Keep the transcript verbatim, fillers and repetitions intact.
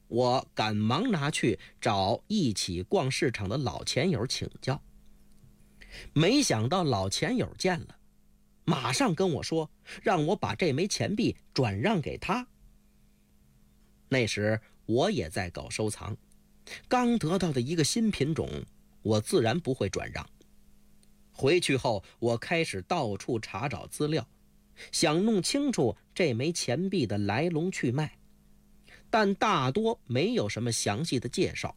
我赶忙拿去找一起逛市场的老钱友请教。没想到老钱友见了，马上跟我说，让我把这枚钱币转让给他。那时我也在搞收藏，刚得到的一个新品种，我自然不会转让。回去后，我开始到处查找资料，想弄清楚这枚钱币的来龙去脉，但大多没有什么详细的介绍。